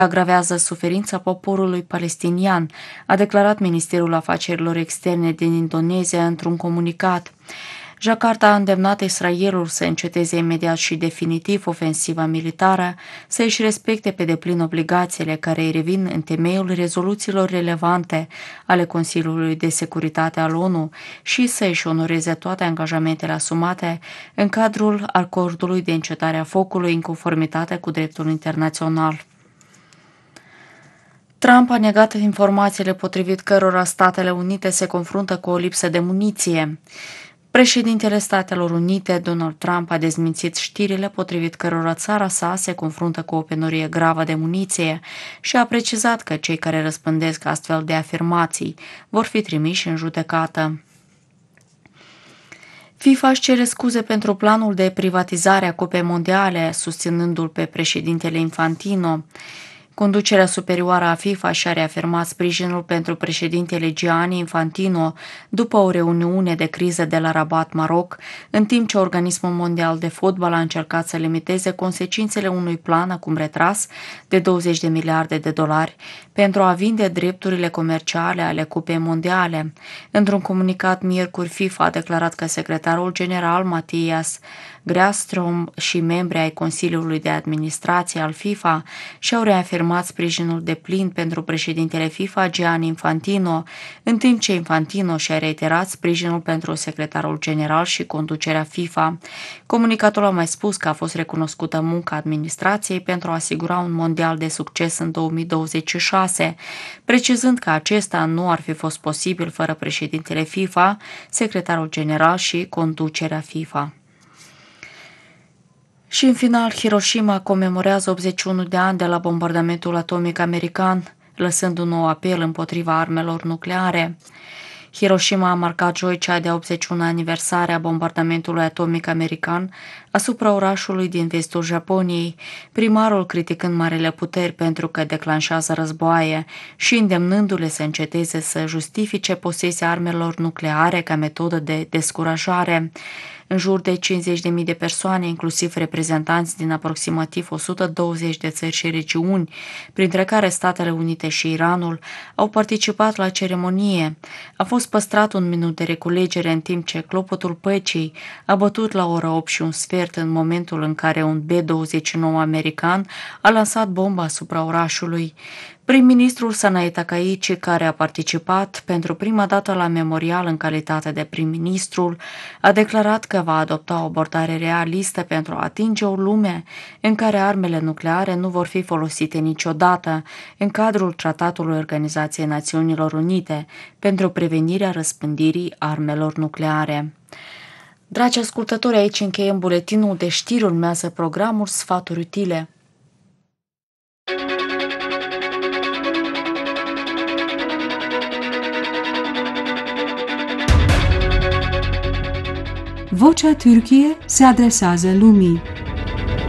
agravează suferința poporului palestinian, a declarat Ministerul Afacerilor Externe din Indonezia într-un comunicat. Jakarta a îndemnat Israelul să înceteze imediat și definitiv ofensiva militară, să își respecte pe deplin obligațiile care îi revin în temeiul rezoluțiilor relevante ale Consiliului de Securitate al ONU și să își onoreze toate angajamentele asumate în cadrul acordului de încetare a focului în conformitate cu dreptul internațional. Trump a negat informațiile potrivit cărora Statele Unite se confruntă cu o lipsă de muniție. Președintele Statelor Unite, Donald Trump, a dezmințit știrile potrivit cărora țara sa se confruntă cu o penurie gravă de muniție și a precizat că cei care răspândesc astfel de afirmații vor fi trimiși în judecată. FIFA își cere scuze pentru planul de privatizare a Cupei Mondiale, susținându-l pe președintele Infantino. Conducerea superioară a FIFA și-a reafirmat sprijinul pentru președintele Gianni Infantino după o reuniune de criză de la Rabat, Maroc, în timp ce Organismul Mondial de Fotbal a încercat să limiteze consecințele unui plan acum retras de 20 de miliarde de dolari pentru a vinde drepturile comerciale ale Cupei Mondiale. Într-un comunicat miercuri, FIFA a declarat că secretarul general Matthias Grafström și membri ai Consiliului de Administrație al FIFA și-au reafirmat sprijinul deplin pentru președintele FIFA Gianni Infantino, în timp ce Infantino și-a reiterat sprijinul pentru secretarul general și conducerea FIFA. Comunicatul a mai spus că a fost recunoscută munca administrației pentru a asigura un mondial de succes în 2026, precizând că acesta nu ar fi fost posibil fără președintele FIFA, secretarul general și conducerea FIFA. Și în final, Hiroshima comemorează 81 de ani de la bombardamentul atomic american, lăsând un nou apel împotriva armelor nucleare. Hiroshima a marcat joi cea de-a 81 aniversare a bombardamentului atomic american asupra orașului din vestul Japoniei, primarul criticând marele puteri pentru că declanșează războaie și îndemnându-le să înceteze să justifice posesia armelor nucleare ca metodă de descurajare. În jur de 50.000 de persoane, inclusiv reprezentanți din aproximativ 120 de țări și regiuni, printre care Statele Unite și Iranul, au participat la ceremonie. A fost păstrat un minut de reculegere în timp ce clopotul păcii a bătut la ora 8 și un sfert în momentul în care un B-29 american a lansat bomba asupra orașului. Prim-ministrul Sanae Takaichi, care a participat pentru prima dată la memorial în calitate de prim-ministrul, a declarat că va adopta o abordare realistă pentru a atinge o lume în care armele nucleare nu vor fi folosite niciodată în cadrul Tratatului Organizației Națiunilor Unite pentru prevenirea răspândirii armelor nucleare. Dragi ascultători, aici încheiem buletinul de știri, urmează programul Sfaturi Utile. Vocea Türkiye se adresează lumii.